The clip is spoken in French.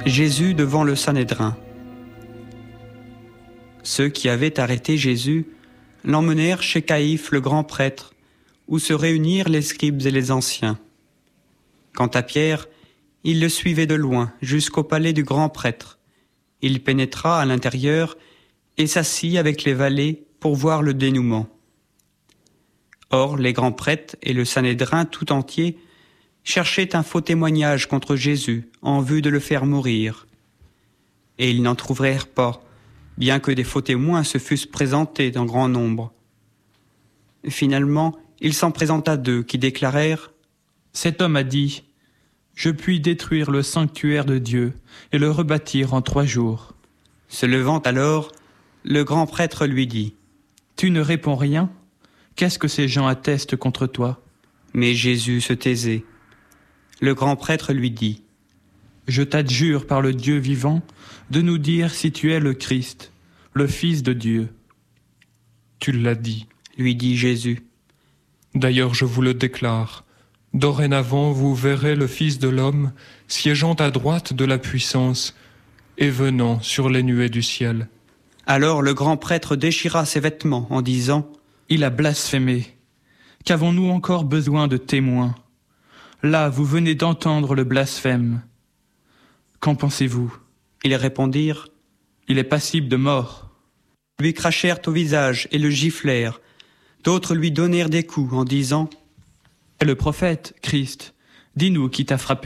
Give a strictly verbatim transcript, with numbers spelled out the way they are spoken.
Jésus devant le Sanhédrin. Ceux qui avaient arrêté Jésus l'emmenèrent chez Caïphe le grand prêtre, où se réunirent les scribes et les anciens. Quant à Pierre, il le suivait de loin jusqu'au palais du grand prêtre. Il pénétra à l'intérieur et s'assit avec les valets pour voir le dénouement. Or, les grands prêtres et le Sanhédrin tout entier cherchaient un faux témoignage contre Jésus en vue de le faire mourir. Et ils n'en trouvèrent pas, bien que des faux témoins se fussent présentés en grand nombre. Finalement, il s'en présenta deux qui déclarèrent « Cet homme a dit, je puis détruire le sanctuaire de Dieu et le rebâtir en trois jours. » Se levant alors, le grand prêtre lui dit « Tu ne réponds rien ? Qu'est-ce que ces gens attestent contre toi ?» Mais Jésus se taisait. Le grand prêtre lui dit « Je t'adjure par le Dieu vivant de nous dire si tu es le Christ, le Fils de Dieu. » « Tu l'as dit, » lui dit Jésus. « D'ailleurs je vous le déclare, dorénavant vous verrez le Fils de l'homme siégeant à droite de la puissance et venant sur les nuées du ciel. » Alors le grand prêtre déchira ses vêtements en disant « Il a blasphémé. Qu'avons-nous encore besoin de témoins ? Là, vous venez d'entendre le blasphème. Qu'en pensez-vous » Ils répondirent « Il est passible de mort. » Lui crachèrent au visage et le giflèrent. D'autres lui donnèrent des coups en disant « Le prophète, Christ, dis-nous qui t'a frappé. »